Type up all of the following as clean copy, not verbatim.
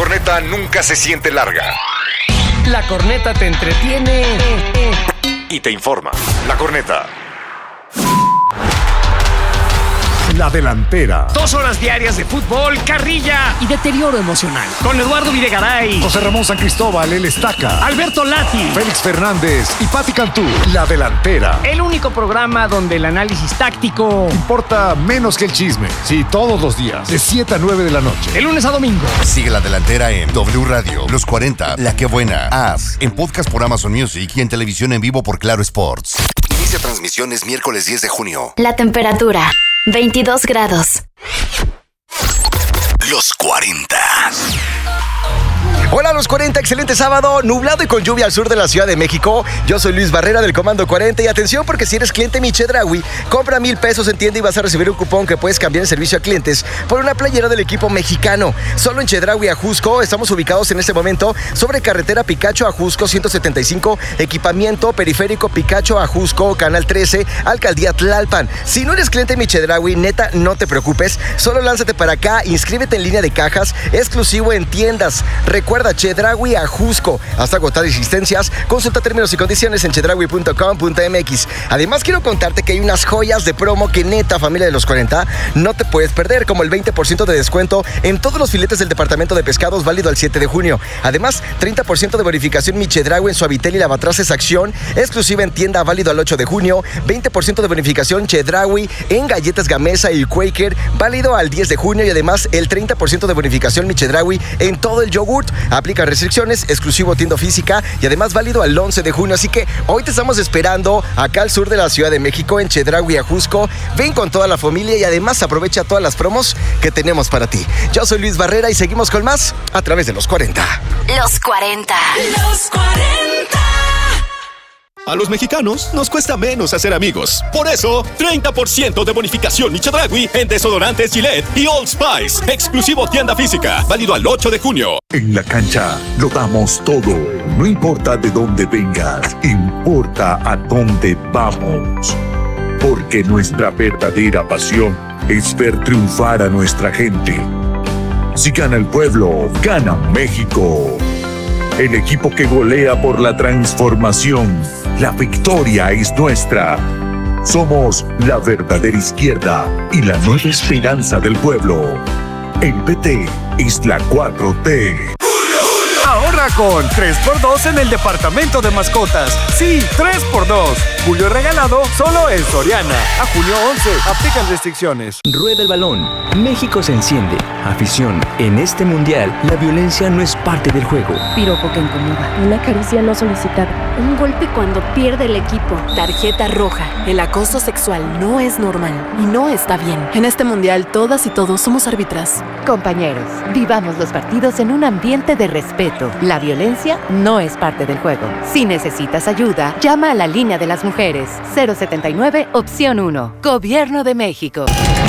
corneta nunca se siente larga. La corneta te entretiene y te informa. La corneta. La delantera. 2 horas diarias de fútbol, carrilla y deterioro emocional. Con Eduardo Videgaray, José Ramón San Cristóbal, el Estaca, Alberto Lati, Félix Fernández y Pati Cantú. La delantera. El único programa donde el análisis táctico importa menos que el chisme. Sí, todos los días, de 7 a 9 de la noche. De lunes a domingo. Sigue La Delantera en W Radio, Los 40, La Que Buena, As, en podcast por Amazon Music y en televisión en vivo por Claro Sports. Inicia transmisiones miércoles 10 de junio. La temperatura, 22 grados. Los 40. Hola, los 40, excelente sábado, nublado y con lluvia al sur de la Ciudad de México. Yo soy Luis Barrera del Comando 40 y atención porque si eres cliente Mi Chedraui, compra 1,000 pesos en tienda y vas a recibir un cupón que puedes cambiar en servicio a clientes por una playera del equipo mexicano. Solo en Chedraui Ajusco, estamos ubicados en este momento sobre carretera Picacho Ajusco 175, equipamiento periférico Picacho Ajusco, Canal 13, Alcaldía Tlalpan. Si no eres cliente Mi Chedraui, neta, no te preocupes, solo lánzate para acá, inscríbete en línea de cajas, exclusivo en tiendas. Recuerda Chedraui Ajusco. Hasta agotar existencias. Consulta términos y condiciones en chedraui.com.mx. Además, quiero contarte que hay unas joyas de promo que neta, familia de los 40, no te puedes perder, como el 20% de descuento en todos los filetes del departamento de pescados válido al 7 de junio. Además, 30% de bonificación Mi Chedraui en Suavitel y Lavatraces Acción, exclusiva en tienda válido al 8 de junio. 20% de bonificación Chedraui en galletas Gamesa y Quaker, válido al 10 de junio. Y además, el 30% de bonificación Mi Chedraui en todo el yogurt. Aplica restricciones, exclusivo tienda física y además válido al 11 de junio. Así que hoy te estamos esperando acá al sur de la Ciudad de México en Chedraui Ajusco. Ven con toda la familia y además aprovecha todas las promos que tenemos para ti. Yo soy Luis Barrera y seguimos con más a través de los 40. Los 40. Los 40. A los mexicanos nos cuesta menos hacer amigos. Por eso, 30% de bonificación Mi Chedraui en desodorantes Gillette y Old Spice. Exclusivo tienda física. Válido al 8 de junio. En la cancha lo damos todo. No importa de dónde vengas, importa a dónde vamos. Porque nuestra verdadera pasión es ver triunfar a nuestra gente. Si gana el pueblo, gana México. El equipo que golea por la transformación. La victoria es nuestra. Somos la verdadera izquierda y la nueva esperanza del pueblo. El PT es la 4T. Ahorra con 3x2 en el departamento de mascotas. Sí, 3x2. Julio regalado solo en Soriana. A junio 11. Aplican restricciones. Rueda el balón. México se enciende. Afición. En este mundial, la violencia no es parte del juego. Piropo que incomoda. Una caricia no solicitada. Un golpe cuando pierde el equipo. Tarjeta roja. El acoso sexual no es normal y no está bien. En este mundial, todas y todos somos árbitras. Compañeros, vivamos los partidos en un ambiente de respeto. La violencia no es parte del juego. Si necesitas ayuda, llama a la línea de las mujeres. 079, opción 1. Gobierno de México.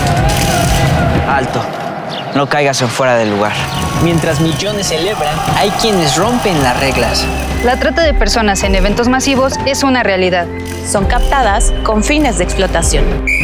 Alto. No caigas en fuera del lugar. Mientras millones celebran, hay quienes rompen las reglas. La trata de personas en eventos masivos es una realidad. Son captadas con fines de explotación.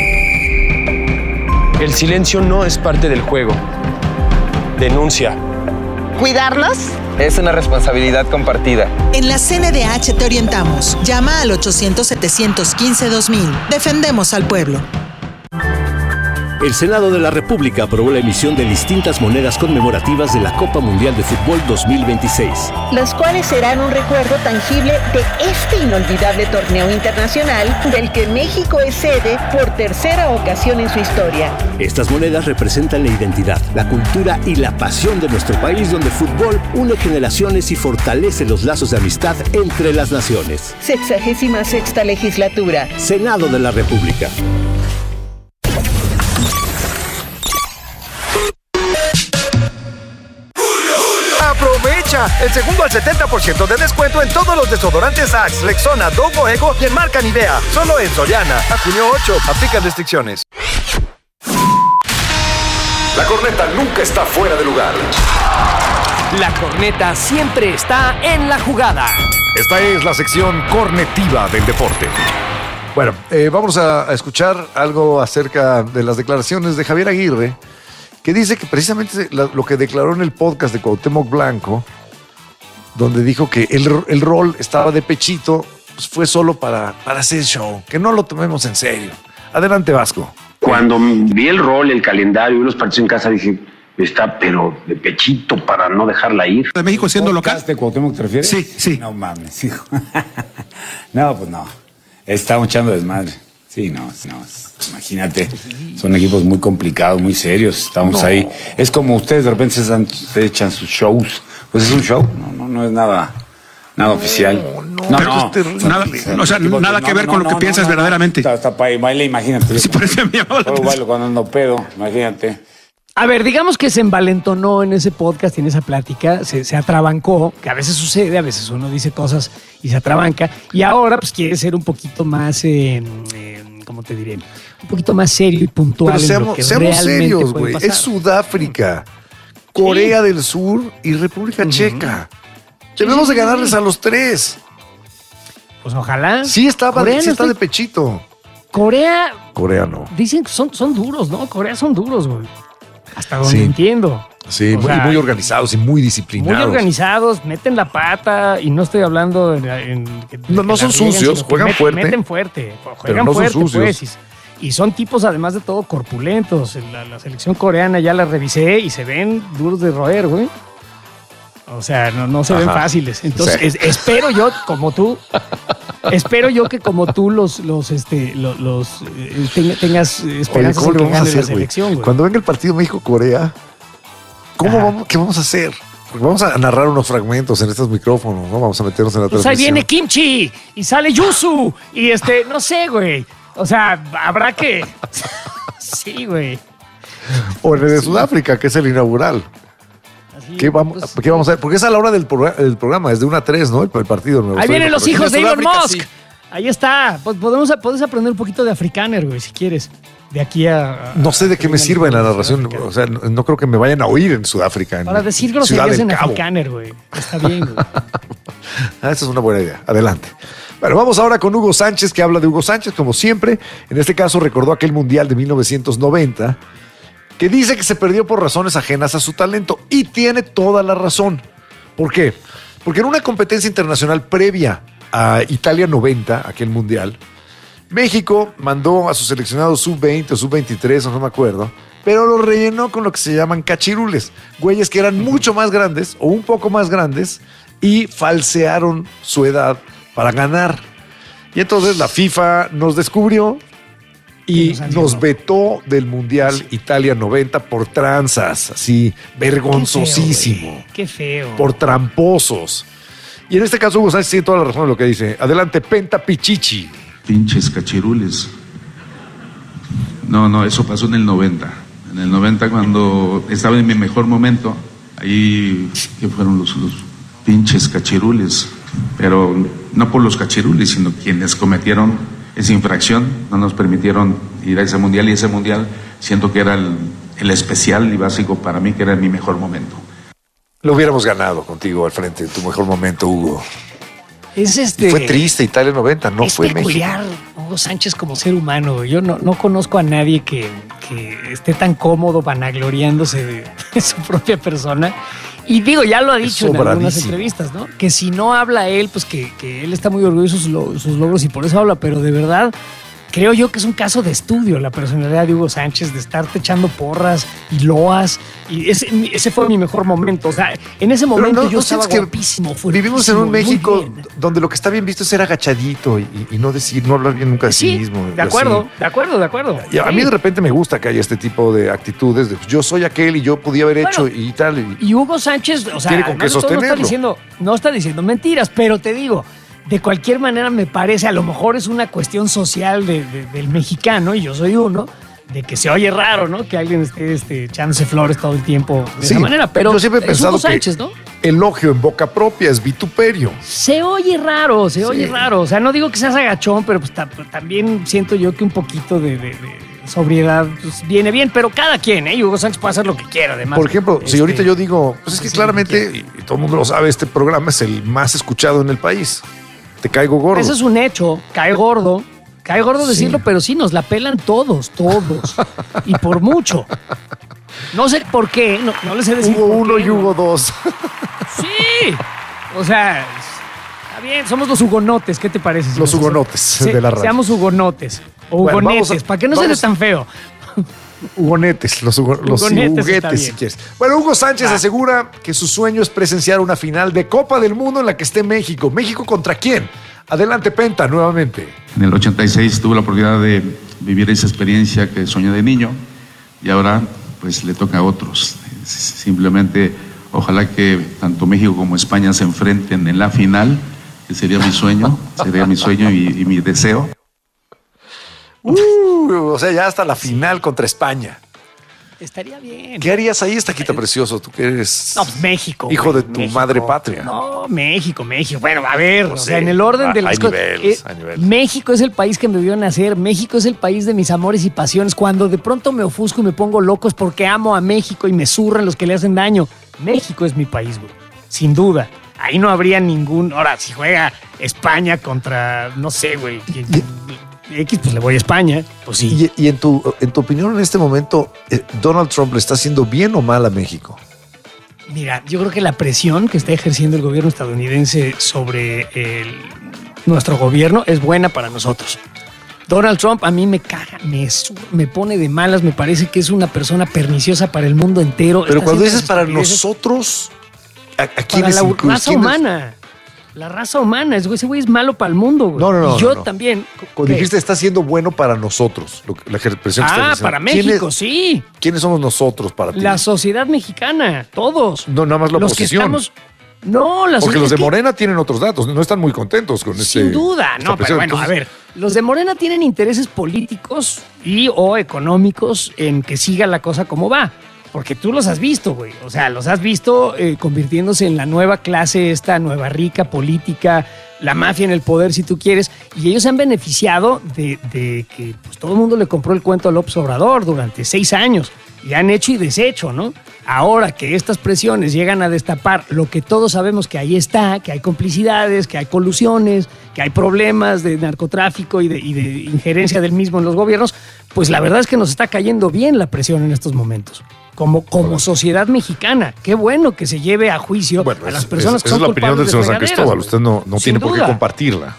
El silencio no es parte del juego. Denuncia. ¿Cuidarlos? Es una responsabilidad compartida. En la CNDH te orientamos. Llama al 800-715-2000. Defendemos al pueblo. El Senado de la República aprobó la emisión de distintas monedas conmemorativas de la Copa Mundial de Fútbol 2026. Las cuales serán un recuerdo tangible de este inolvidable torneo internacional del que México es sede por tercera ocasión en su historia. Estas monedas representan la identidad, la cultura y la pasión de nuestro país, donde el fútbol une generaciones y fortalece los lazos de amistad entre las naciones. 66ª legislatura. Senado de la República. Aprovecha el segundo al 70% de descuento en todos los desodorantes Axe, Rexona, Dogo Ego y en marca Nivea. Solo en Soriana. A junio 8. Aplican restricciones. La corneta nunca está fuera de lugar. La corneta siempre está en la jugada. Esta es la sección cornetiva del deporte. Bueno, vamos a escuchar algo acerca de las declaraciones de Javier Aguirre, que dice que precisamente lo que declaró en el podcast de Cuauhtémoc Blanco, donde dijo que el rol estaba de pechito, pues fue solo para hacer show, que no lo tomemos en serio. Adelante, Vasco. Cuando vi el rol, el calendario y los partidos en casa, dije, está pero de pechito para no dejarla ir. ¿De México siendo local? ¿De Cuauhtémoc te refieres? Sí. No mames, hijo. No, pues no. Estamos echando desmadre. Sí, no. Imagínate, son equipos muy complicados, muy serios. Estamos ahí. Es como ustedes de repente se echan sus shows. Pues es un show, no es nada oficial. Nada que ver con lo que piensas verdaderamente. Hasta para baile, imagínate. Sí, por eso me llamaba la atención. Bailo cuando ando pedo, imagínate. A ver, digamos que se envalentonó en ese podcast y en esa plática, se atrabancó, que a veces sucede, a veces uno dice cosas y se atrabanca, y ahora pues quiere ser un poquito más, ¿cómo te diré? Un poquito más serio y puntual. Pero en lo que seamos serios, puede güey. pasar. Es Sudáfrica, Corea del Sur y República Checa. Debemos de ganarles a los tres. Pues ojalá. Sí está de pechito. Corea no. Dicen que son duros, ¿no? Corea son duros, güey. Hasta donde entiendo. Sí, muy organizados y muy disciplinados. Muy organizados, meten la pata y no estoy hablando no son sucios, juegan fuerte. Meten fuerte, juegan fuerte, son sucios. Pues, y son tipos además de todo corpulentos. La selección coreana ya la revisé y se ven duros de roer, güey. O sea, no se ven fáciles. Entonces, espero yo que como tú tengas esperanzas en que gane la selección, güey. Cuando venga el partido México-Corea, ¿qué vamos a hacer? Porque vamos a narrar unos fragmentos en estos micrófonos, ¿no? Vamos a meternos en la transmisión. Ahí viene Kimchi y sale Yusu y no sé, güey. O sea, habrá que... Sí, güey. O en el de Sudáfrica, que es el inaugural. ¿Qué vamos a hacer? Porque es a la hora del programa, es de 1 a 3, ¿no? El partido. Ahí vienen los hijos de Elon Musk. Sí. Ahí está. Pues puedes aprender un poquito de afrikaner, güey, si quieres. De aquí a no sé de qué me sirva en la narración. O sea, no creo que me vayan a oír en Sudáfrica. Para decir groserías en afrikaner, güey. Está bien, güey. Esa es una buena idea. Adelante. Bueno, vamos ahora con Hugo Sánchez, que habla de Hugo Sánchez, como siempre. En este caso recordó aquel Mundial de 1990, que dice que se perdió por razones ajenas a su talento. Y tiene toda la razón. ¿Por qué? Porque en una competencia internacional previa a Italia 90, aquel Mundial, México mandó a sus seleccionados sub-20 o sub-23, o no me acuerdo, pero lo rellenó con lo que se llaman cachirules, güeyes que eran mucho más grandes o un poco más grandes y falsearon su edad para ganar. Y entonces la FIFA nos descubrió y nos vetó del Mundial Italia 90 por tranzas, así, vergonzosísimo. Qué feo. Por tramposos. Y en este caso Hugo Sánchez tiene toda la razón en lo que dice. Adelante, Penta Pichichi. Pinches cachirules. No, eso pasó en el 90. En el 90, cuando estaba en mi mejor momento, ahí que fueron los pinches cachirules. Pero no por los cachirules, sino quienes cometieron esa infracción, no nos permitieron ir a ese mundial, y ese mundial siento que era el especial y básico para mí, que era mi mejor momento. Lo hubiéramos ganado contigo al frente, en tu mejor momento, Hugo. Fue triste Italia 90, no fue México. Es peculiar Hugo Sánchez como ser humano. Yo no conozco a nadie que esté tan cómodo vanagloriándose de su propia persona. Y digo, ya lo ha dicho en algunas entrevistas, ¿no? Que si no habla él, pues que él está muy orgulloso de sus logros y por eso habla. Pero de verdad, creo yo que es un caso de estudio la personalidad de Hugo Sánchez, de estarte echando porras y loas. Y ese fue mi mejor momento. O sea, en ese momento yo estaba guapísimo. Vivimos en un México donde lo que está bien visto es ser agachadito y no hablar bien nunca de sí mismo. De acuerdo. Y a mí de repente me gusta que haya este tipo de actitudes de yo soy aquel y yo podía haber hecho y tal. Y Hugo Sánchez, o sea, no está diciendo mentiras, pero te digo, de cualquier manera me parece, a lo mejor es una cuestión social del mexicano, y yo soy uno, de que se oye raro, ¿no? Que alguien esté echándose flores todo el tiempo de esa manera, pero yo siempre he pensado Sánchez, ¿no? Elogio en boca propia es vituperio. Se oye raro, oye raro. O sea, no digo que seas agachón, pero pues también siento yo que un poquito de sobriedad pues, viene bien, pero cada quien, ¿eh? Hugo Sánchez puede hacer lo que quiera, además. Por ejemplo, si ahorita yo digo, pues es que claramente, y todo el mundo lo sabe, este programa es el más escuchado en el país. Te caigo gordo. Eso es un hecho, cae gordo decirlo, pero sí, nos la pelan todos, y por mucho. No sé por qué, no les sé decir. Hugo 1 y Hugo 2. Sí. O sea, está bien, somos los hugonotes. ¿Qué te parece? Los hugonotes de la radio. Seamos hugonotes. O hugonetes, para que no se tan feo. Hugonetes, los juguetes, si quieres. Bueno, Hugo Sánchez asegura que su sueño es presenciar una final de Copa del Mundo en la que esté México. ¿México contra quién? Adelante, Penta, nuevamente. En el 86 tuve la oportunidad de vivir esa experiencia que soñé de niño y ahora pues le toca a otros. Simplemente ojalá que tanto México como España se enfrenten en la final, que sería mi sueño, y mi deseo. O sea, ya hasta la final contra España. Estaría bien. ¿Qué harías ahí, Taquito Precioso? Tú que eres pues México, hijo de tu madre patria. No, México. Bueno, a ver, o sea, en el orden de las cosas. Hay niveles. México es el país que me vio nacer. México es el país de mis amores y pasiones. Cuando de pronto me ofusco y me pongo loco es porque amo a México y me zurran los que le hacen daño. México es mi país, güey. Sin duda. Ahí no habría ningún. Ahora, si juega España contra, no sé, güey. X, pues le voy a España, pues sí. Y en tu opinión en este momento, ¿Donald Trump le está haciendo bien o mal a México? Mira, yo creo que la presión que está ejerciendo el gobierno estadounidense sobre nuestro gobierno es buena para nosotros. Donald Trump a mí me caga, me pone de malas, me parece que es una persona perniciosa para el mundo entero. Pero cuando dices para nosotros, ¿a quiénes incluyes? Para la raza humana. La raza humana, ese güey es malo para el mundo, güey. No. Y yo también. Cuando dijiste está siendo bueno para nosotros, la expresión que estás diciendo. Para México, sí. ¿Quiénes somos nosotros para ti? La sociedad mexicana, todos. No, nada más la oposición. Porque los de Morena tienen otros datos, no están muy contentos con Sin duda, no, pero bueno, a ver, los de Morena tienen intereses políticos o económicos en que siga la cosa como va. Porque tú los has visto, güey. O sea, los has visto convirtiéndose en la nueva clase, esta nueva rica política, la mafia en el poder, si tú quieres. Y ellos se han beneficiado de que pues, todo el mundo le compró el cuento a López Obrador durante 6 años. Y han hecho y deshecho, ¿no? Ahora que estas presiones llegan a destapar lo que todos sabemos que ahí está, que hay complicidades, que hay colusiones, que hay problemas de narcotráfico y de injerencia del mismo en los gobiernos, pues la verdad es que nos está cayendo bien la presión en estos momentos. Como sociedad mexicana. Qué bueno que se lleve a juicio a las personas que son culpables. Esa es la opinión del señor San Cristóbal. Usted no tiene por qué compartirla.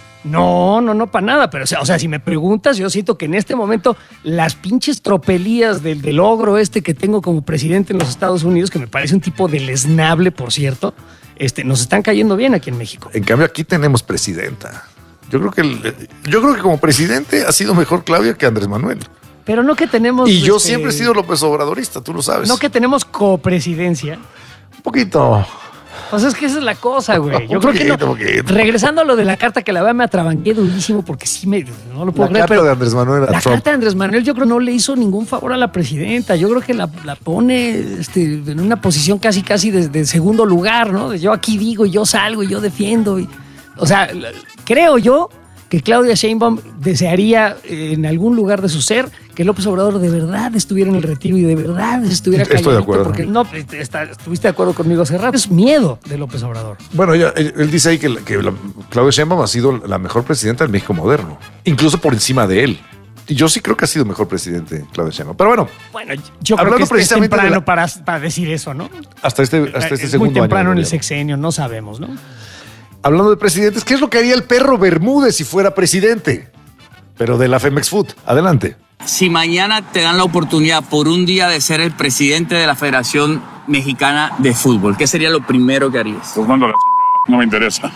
No, para nada. Pero, o sea, si me preguntas, yo siento que en este momento las pinches tropelías del logro que tengo como presidente en los Estados Unidos, que me parece un tipo deleznable, por cierto, nos están cayendo bien aquí en México. En cambio, aquí tenemos presidenta. Yo creo que como presidente ha sido mejor Claudia que Andrés Manuel. Pero no que tenemos... Y yo siempre he sido López Obradorista, tú lo sabes. No que tenemos copresidencia. Un poquito. Pues es que esa es la cosa, güey. Yo creo que no. Regresando a lo de la carta que la verdad me atrabanqué durísimo porque sí no lo puedo creer. La carta de Andrés Manuel a Trump. La carta de Andrés Manuel yo creo no le hizo ningún favor a la presidenta. Yo creo que la pone en una posición casi de segundo lugar, ¿no? Yo aquí digo y yo salgo y yo defiendo. O sea, creo yo que Claudia Sheinbaum desearía en algún lugar de su ser que López Obrador de verdad estuviera en el retiro y de verdad estuviera calladito. Estoy de acuerdo. Porque estuviste de acuerdo conmigo hace rato. Es miedo de López Obrador. Bueno, él dice ahí que Claudia Sheinbaum ha sido la mejor presidenta del México moderno, incluso por encima de él. Y yo sí creo que ha sido mejor presidente Claudia Sheinbaum. Pero bueno, yo creo que es temprano para decir eso, ¿no? Hasta este segundo año. Muy temprano en el sexenio, no sabemos, ¿no? Hablando de presidentes, ¿qué es lo que haría el perro Bermúdez si fuera presidente? Pero de la Femex Food. Adelante. Si mañana te dan la oportunidad por un día de ser el presidente de la Federación Mexicana de Fútbol, ¿qué sería lo primero que harías? Pues mando la chingada, no me interesa.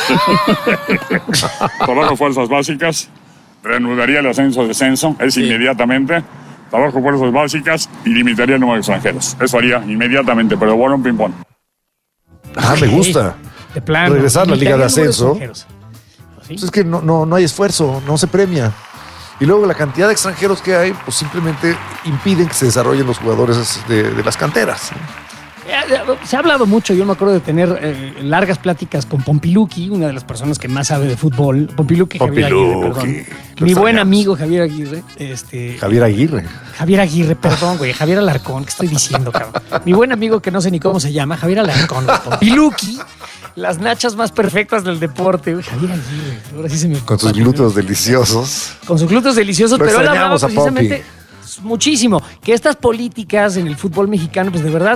Trabajo fuerzas básicas, reanudaría el ascenso-descenso, inmediatamente. Trabajo fuerzas básicas y limitaría el número de extranjeros. Eso haría inmediatamente, pero bueno, un ping-pong. Me gusta. De plano. Regresar a la Liga de Ascenso. Pues es que no hay esfuerzo, no se premia. Y luego la cantidad de extranjeros que hay, pues simplemente impiden que se desarrollen los jugadores de las canteras. Se ha hablado mucho, yo me acuerdo de tener largas pláticas con Pompiluki, una de las personas que más sabe de fútbol. Javier Aguirre, perdón. Mi buen amigo Javier Aguirre. Javier Aguirre, perdón, güey. Javier Alarcón, ¿qué estoy diciendo, cabrón? Mi buen amigo que no sé ni cómo se llama, Javier Alarcón, Pompiluki. Las nachas más perfectas del deporte, güey. Javier Aguirre. Ahora sí se me... Con sus glúteos deliciosos. Con sus glúteos deliciosos, pero él hablaba precisamente muchísimo. Que estas políticas en el fútbol mexicano, pues de verdad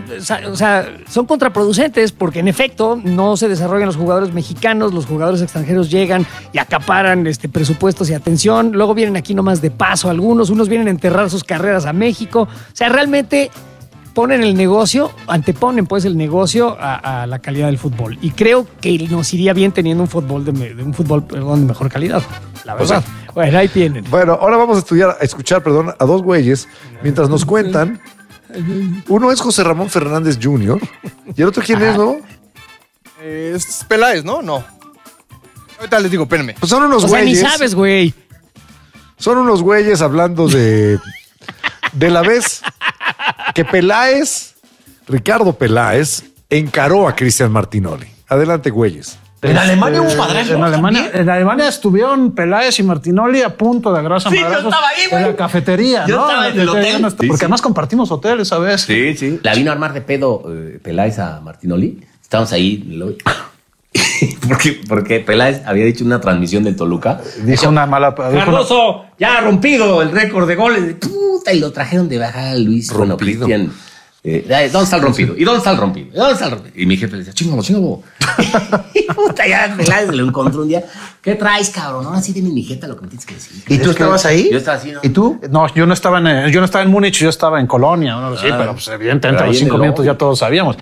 son contraproducentes porque en efecto no se desarrollan los jugadores mexicanos, los jugadores extranjeros llegan y acaparan presupuestos y atención, luego vienen aquí nomás de paso unos vienen a enterrar sus carreras a México. O sea, realmente anteponen pues el negocio a la calidad del fútbol. Y creo que nos iría bien teniendo un fútbol de mejor calidad. La verdad. Bueno, ahí tienen. Bueno, ahora vamos a escuchar a dos güeyes mientras nos cuentan. Uno es José Ramón Fernández Jr. y el otro, ¿quién es, no? Es Peláez, ¿no? No. Ahorita les digo, espérenme. Pues son unos güeyes. Ni sabes, güey. Son unos güeyes hablando de la vez que Ricardo Peláez, encaró a Cristian Martinoli. Adelante, güeyes. En Alemania hubo madrazo. En Alemania estuvieron Peláez y Martinoli a punto de agarrarse a madrazos. Yo estaba ahí, güey. En la cafetería, yo estaba en el hotel. Porque además compartimos hotel esa vez. Sí. La vino a armar de pedo Peláez a Martinoli. Estábamos ahí. Porque Peláez había dicho una transmisión del Toluca. Dijo una mala... Cardoso, ya ha rompido el récord de goles. Puta, y lo trajeron de baja Luis. Rompido. Cristian. ¿Dónde está el rompido? ¿Y dónde está el rompido? ¿Y dónde está el rompido? Y mi jefe le decía, chingalo. Y puta, ya Peláez lo encontró un día. ¿Qué traes, cabrón? Ahora sí dime mi jeta lo que me tienes que decir. ¿Y tú estabas ahí? Yo estaba así, ¿no? ¿Y tú? No, yo no estaba en Múnich, yo estaba en Colonia. ¿No? Sí, pero pues evidentemente a los 5 minutos ya todos sabíamos.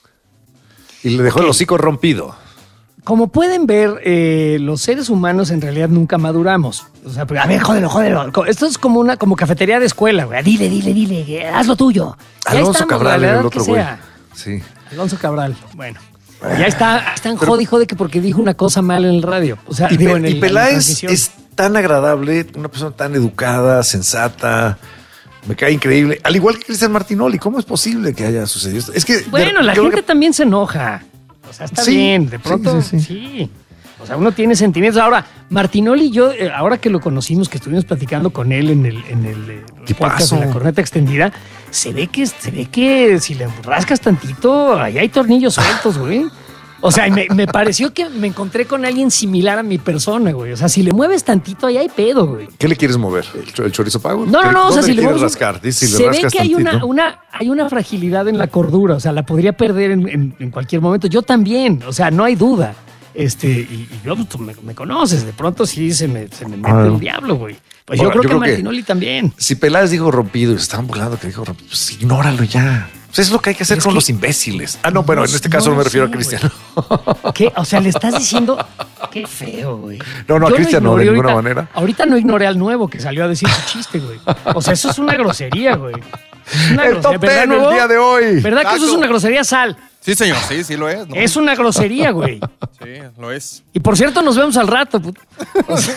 Y le dejó el hocico rompido. Como pueden ver, los seres humanos en realidad nunca maduramos. O sea, a ver, jódelo. Esto es como cafetería de escuela, güey. Dile, haz lo tuyo. Alonso Cabral era el otro güey. Sí. Alonso Cabral, bueno. Ya están jode que porque dijo una cosa mal en el radio. O sea, y Peláez es tan agradable, una persona tan educada, sensata. Me cae increíble. Al igual que Cristian Martinoli, ¿cómo es posible que haya sucedido esto? Es que bueno, la gente también se enoja. O sea, está bien, de pronto sí. O sea, uno tiene sentimientos. Ahora, Martinoli y yo, ahora que lo conocimos, que estuvimos platicando con él en el podcast de La Corneta Extendida, se ve que si le rascas tantito, ahí hay tornillos sueltos, güey. O sea, me pareció que me encontré con alguien similar a mi persona, güey. O sea, si le mueves tantito, ahí hay pedo, güey. ¿Qué le quieres mover? ¿El chorizo pago? No, o sea, si le mueves... rascar? Se ve que hay una fragilidad en la cordura. O sea, la podría perder en cualquier momento. Yo también. O sea, no hay duda. Y yo, tú me conoces. De pronto sí se me mete el diablo, güey. Pues yo creo que Martinoli también. Si Peláez dijo rompido y se estaban burlando que dijo rompido, pues ignóralo ya. Pues es lo que hay que hacer con los imbéciles. No, bueno, en este caso no me refiero a Cristian. ¿Qué? O sea, le estás diciendo... Qué feo, güey. No, a Cristian no, de ninguna manera. Ahorita no ignoré al nuevo que salió a decir su chiste, güey. O sea, eso es una grosería, güey. El top 10 el día de hoy. ¿Verdad que eso es una grosería, Sal? Sí, señor, sí lo es. ¿No? Es una grosería, güey. Sí, lo es. Y por cierto, nos vemos al rato. O sea,